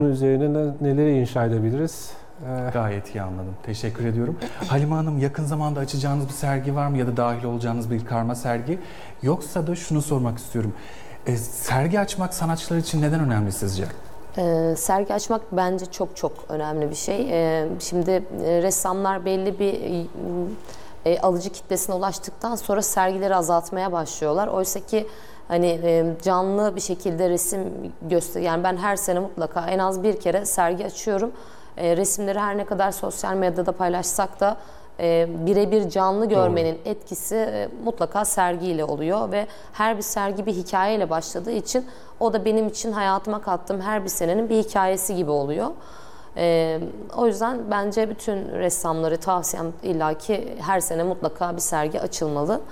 üzerine neleri inşa edebiliriz? Gayet iyi anladım. Teşekkür ediyorum. Halime Hanım, yakın zamanda açacağınız bir sergi var mı ya da dahil olacağınız bir karma sergi? Yoksa da şunu sormak istiyorum. Sergi açmak sanatçılar için neden önemli sizce? Sergi açmak bence çok çok önemli bir şey. Şimdi ressamlar belli bir alıcı kitlesine ulaştıktan sonra sergileri azaltmaya başlıyorlar. Oysa ki hani canlı bir şekilde resim yani ben her sene mutlaka en az bir kere sergi açıyorum. Resimleri her ne kadar sosyal medyada paylaşsak da birebir canlı görmenin etkisi mutlaka sergiyle oluyor ve her bir sergi bir hikayeyle başladığı için o da benim için hayatıma kattığım her bir senenin bir hikayesi gibi oluyor. O yüzden bence bütün ressamları tavsiyem illaki her sene mutlaka bir sergi açılmalı.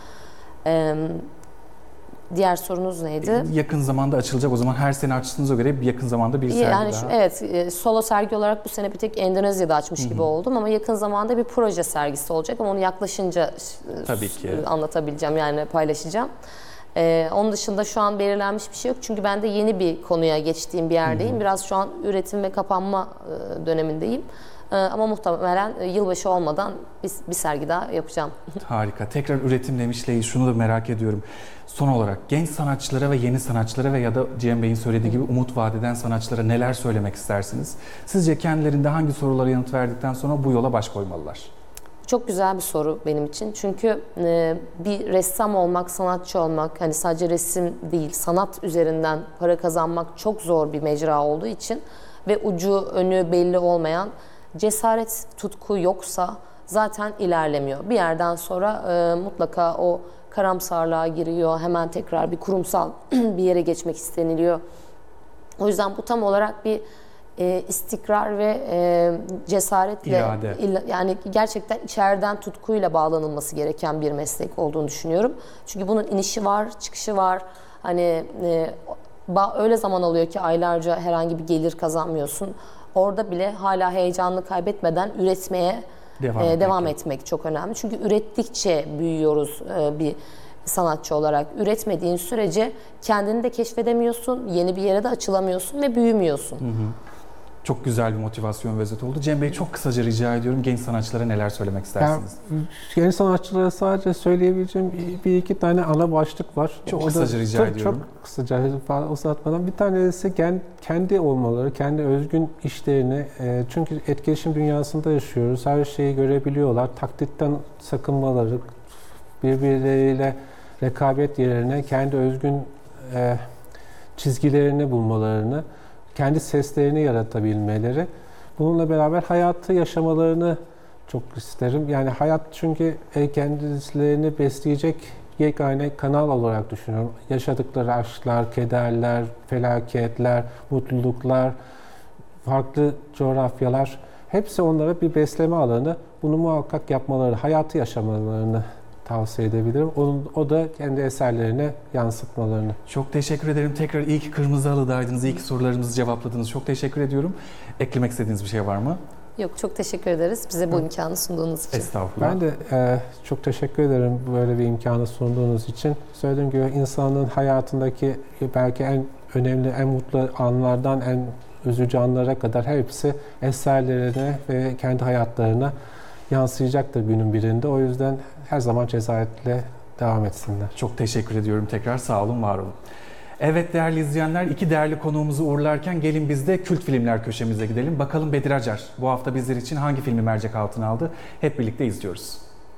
Diğer sorunuz neydi? Yakın zamanda açılacak, o zaman her sene açtığınıza göre yakın zamanda bir sergi yani daha. Evet, solo sergi olarak bu sene bir tek Endonezya'da açmış gibi oldum ama yakın zamanda bir proje sergisi olacak ama onu yaklaşınca Tabii ki anlatabileceğim, yani paylaşacağım. Onun dışında şu an belirlenmiş bir şey yok çünkü ben de yeni bir konuya geçtiğim bir yerdeyim. Biraz şu an üretim ve kapanma dönemindeyim. Ama muhtemelen yılbaşı olmadan bir sergi daha yapacağım. Harika. Tekrar üretim demişleyiz. Şunu da merak ediyorum. Son olarak genç sanatçılara ve yeni sanatçılara ve ya da Cem Bey'in söylediği gibi umut vadeden sanatçılara neler söylemek istersiniz? Sizce kendilerinde hangi sorulara yanıt verdikten sonra bu yola baş koymalılar? Çok güzel bir soru benim için. Çünkü bir ressam olmak, sanatçı olmak, hani sadece resim değil, sanat üzerinden para kazanmak çok zor bir mecra olduğu için ve ucu önü belli olmayan, cesaret, tutku yoksa zaten ilerlemiyor. Bir yerden sonra mutlaka o karamsarlığa giriyor. Hemen tekrar bir kurumsal bir yere geçmek isteniliyor. O yüzden bu tam olarak bir istikrar ve cesaretle, yani gerçekten içeriden tutkuyla bağlanılması gereken bir meslek olduğunu düşünüyorum. Çünkü bunun inişi var, çıkışı var. Hani öyle zaman oluyor ki aylarca herhangi bir gelir kazanmıyorsun. Orada bile hala heyecanını kaybetmeden üretmeye devam etmek çok önemli. Çünkü ürettikçe büyüyoruz bir sanatçı olarak. Üretmediğin sürece kendini de keşfedemiyorsun, yeni bir yere de açılamıyorsun ve büyümüyorsun. Çok güzel bir motivasyon ve özet oldu. Cem Bey, çok kısaca rica ediyorum, genç sanatçılara neler söylemek istersiniz? Genç sanatçılara sadece söyleyebileceğim bir iki tane ana başlık var. Çok kısaca rica ediyorum. Çok kısaca uzatmadan. Bir tanesi kendi olmaları, kendi özgün işlerini. Çünkü etkileşim dünyasında yaşıyoruz. Her şeyi görebiliyorlar. Taklitten sakınmaları, birbirleriyle rekabet yerine kendi özgün çizgilerini bulmalarını, kendi seslerini yaratabilmeleri, bununla beraber hayatı yaşamalarını çok isterim. Yani hayat çünkü kendilerini besleyecek yegane kanal olarak düşünüyorum. Yaşadıkları aşklar, kederler, felaketler, mutluluklar, farklı coğrafyalar, hepsi onlara bir besleme alanı. Bunu muhakkak yapmaları, hayatı yaşamalarını tavsiye edebilirim. O da kendi eserlerine yansıtmalarını. Çok teşekkür ederim. Tekrar iyi ki Kırmızı Halı'daydınız. İyi ki sorularımızı cevapladınız. Çok teşekkür ediyorum. Eklemek istediğiniz bir şey var mı? Yok, çok teşekkür ederiz bize bu imkanı sunduğunuz için. Estağfurullah. Ben de çok teşekkür ederim böyle bir imkanı sunduğunuz için. Söylediğim gibi insanın hayatındaki belki en önemli, en mutlu anlardan en üzücü anlara kadar hepsi eserlerine ve kendi hayatlarına yansıyacaktır günün birinde. O yüzden her zaman cesaretle devam etsinler. Çok teşekkür ediyorum tekrar. Sağ olun, var olun. Evet değerli izleyenler, iki değerli konuğumuzu uğurlarken gelin biz de kült filmler köşemize gidelim. Bakalım Bedir Acar bu hafta bizler için hangi filmi mercek altına aldı? Hep birlikte izliyoruz.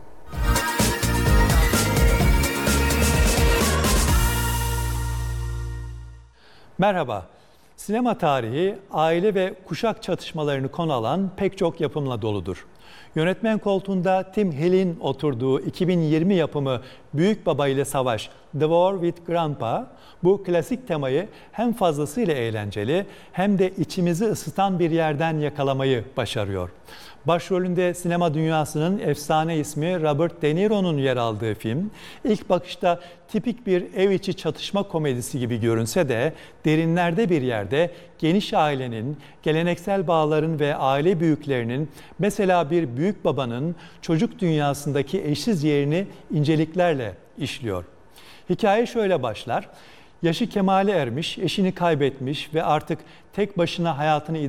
Merhaba. Sinema tarihi aile ve kuşak çatışmalarını konu alan pek çok yapımla doludur. Yönetmen koltuğunda Tim Hill'in oturduğu 2020 yapımı Büyük Baba ile Savaş, The War with Grandpa, bu klasik temayı hem fazlasıyla eğlenceli hem de içimizi ısıtan bir yerden yakalamayı başarıyor. Başrolünde sinema dünyasının efsane ismi Robert De Niro'nun yer aldığı film, ilk bakışta tipik bir ev içi çatışma komedisi gibi görünse de derinlerde bir yerde geniş ailenin, geleneksel bağların ve aile büyüklerinin, mesela bir büyük babanın çocuk dünyasındaki eşsiz yerini inceliklerle işliyor. Hikaye şöyle başlar. Yaşı kemale ermiş, eşini kaybetmiş ve artık tek başına hayatını